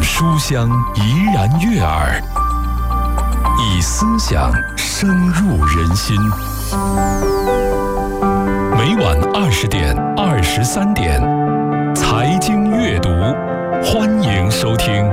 书香怡然悦耳，以思想深入人心。每晚20点、23点，财经阅读，欢迎收听。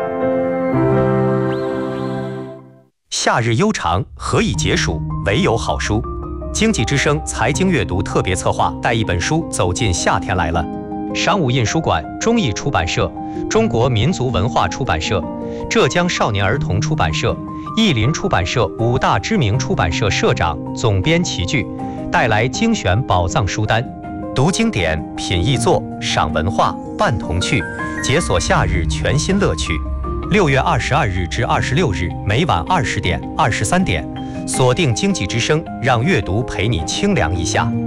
夏日悠长，何以解暑？唯有好书。经济之声财经阅读特别策划，带一本书走进夏天来了。商务印书馆、中译出版社、中国民族文化出版社、浙江少年儿童出版社、译林出版社5大知名出版社社长、总编齐聚，带来精选宝藏书单，读经典，品译作，赏文化，伴童趣，解锁夏日全新乐趣。6月22日至26日，每晚20点、23点，锁定经济之声，让阅读陪你清凉一下。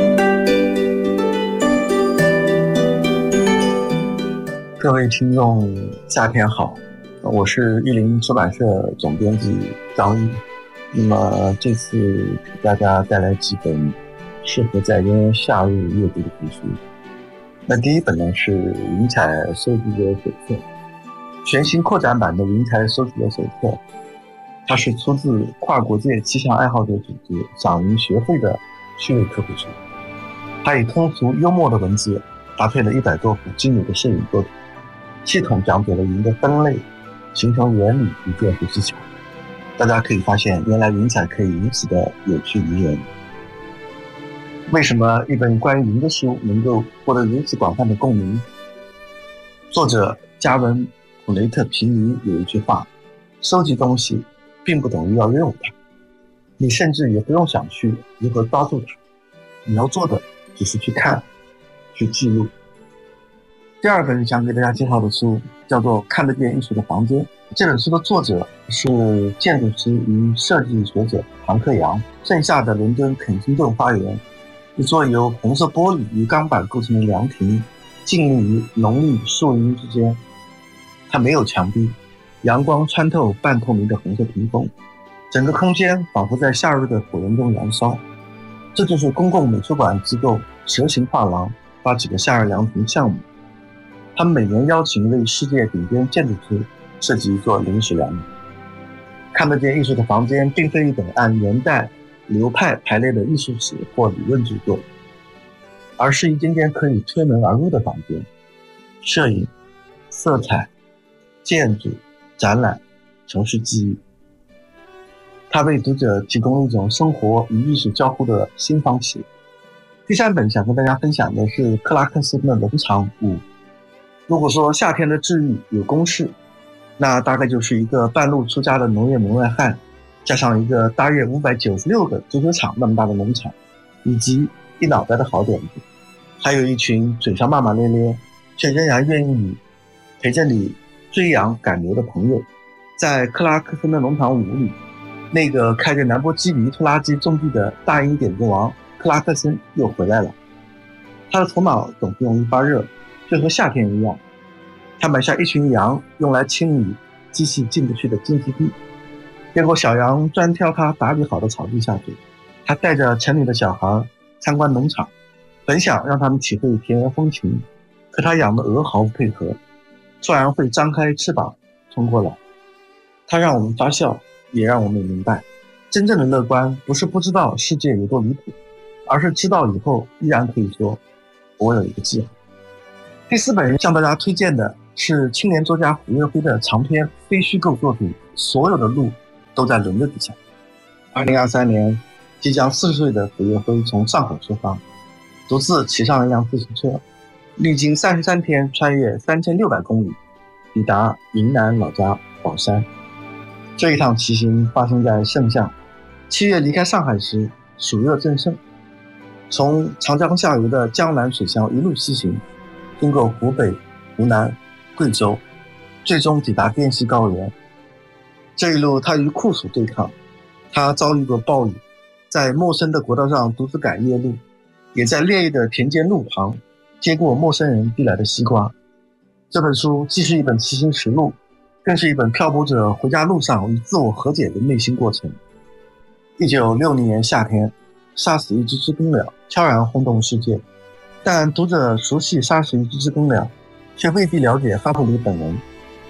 各位听众，夏天好，我是译林出版社总编辑张毅。那么这次给大家带来几本适合在炎炎夏日阅读的图书。那第一本呢是云彩收集者手册，全新扩展版的云彩收集者手册，它是出自跨国界气象爱好者组织赏云学会的趣味科普书。它以通俗幽默的文字搭配了100多幅精美的摄影作品，系统讲解了云的分类、形成原理与建筑技巧。大家可以发现，原来云彩可以如此的有趣迷人。为什么一本关于云的书能够获得如此广泛的共鸣？作者加文·普雷特皮尼有一句话：收集东西并不等于要拥有它，你甚至也不用想去如何抓住它，你要做的只是去看、去记录。第二本想给大家介绍的书叫做《看得见艺术的房间》。这本书的作者是建筑师与设计学者唐克阳。盛夏的伦敦肯辛顿花园，一座由红色玻璃与钢板构成的凉亭，静立于浓郁树荫之间。它没有墙壁，阳光穿透半透明的红色屏风，整个空间仿佛在夏日的火焰中燃烧。这就是公共美术馆机构蛇形画廊发起的夏日凉亭项目。他们每年邀请一位世界顶尖建筑师设计一座临时凉亭。看得见艺术的房间并非一本按年代、流派排列的艺术史或理论著作，而是一间间可以推门而入的房间。摄影、色彩、建筑、展览、城市记忆，它为读者提供一种生活与艺术交互的新方式。第三本想跟大家分享的是克拉克森的农场5。如果说夏天的治愈有公式，那大概就是一个半路出家的农业门外汉，加上一个大约596个足球场那么大的农场，以及一脑袋的好点子，还有一群嘴上骂骂咧咧却仍然愿意陪着你追羊赶牛的朋友。在克拉克森的农场5里，那个开着兰博基尼拖拉机种地的大英点子王克拉克森又回来了。他的头脑总是容易发热，就和夏天一样。他买下一群羊，用来清理机器进不去的荆棘地，结果小羊专挑他打理好的草地下去。他带着城里的小孩参观农场，本想让他们体会田园风情，可他养的鹅毫不配合，突然会张开翅膀冲过来。他让我们发笑，也让我们明白，真正的乐观不是不知道世界有多离谱，而是知道以后依然可以说我有一个计划。第4本向大家推荐的是青年作家胡岳辉的长篇非虚构作品《所有的路都在轮子底下》。2023年即将40岁的胡岳辉从上海出发，独自骑上一辆自行车，历经33天，穿越3600公里，抵达云南老家保山。这一趟骑行发生在盛夏，7月离开上海时暑热正盛，从长江下游的江南水乡一路西行，经过湖北、湖南、贵州，最终抵达滇西高原。这一路他与酷暑对抗，他遭遇过暴雨，在陌生的国道上独自赶夜路，也在烈日的田间路旁接过陌生人递来的西瓜。这本书既是一本骑行实录，更是一本漂泊者回家路上与自我和解的内心过程。1960年夏天，杀死一只知更鸟悄然轰动世界，但读者熟悉杀死一只知更鸟，却未必了解哈普里本人。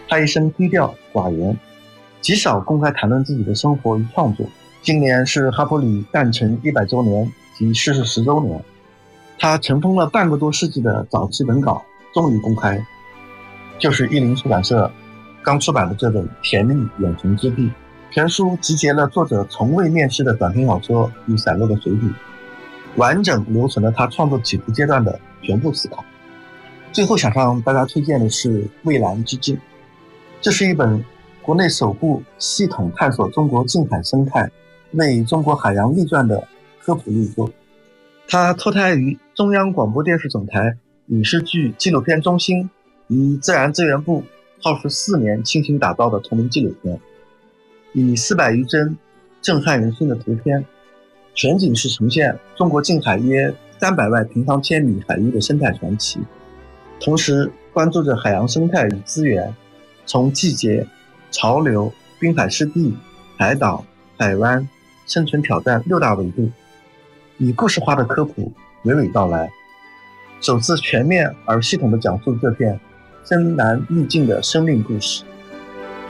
他一生低调寡言，极少公开谈论自己的生活与创作。今年是哈珀里诞辰100周年及逝世10周年，他尘封了半个多世纪的早期文稿终于公开，就是译林出版社刚出版的这本《甜蜜远程之地》。全书集结了作者从未面世的短篇小说与散落的随笔，完整留存了他创作起伏阶段的全部思考。最后想向大家推荐的是《蔚蓝之境》，这是一本国内首部系统探索中国近海生态、为中国海洋立传的科普力作。它脱胎于中央广播电视总台影视剧纪录片中心与自然资源部耗时4年倾心打造的同名纪录片，以400余帧震撼人心的图片，全景式呈现中国近海约300万平方千米海域的生态传奇，同时关注着海洋生态与资源从季节、潮流、滨海湿地、海岛、海湾、生存挑战6大维度，以故事化的科普娓娓道来，首次全面而系统地讲述这片深蓝秘境的生命故事。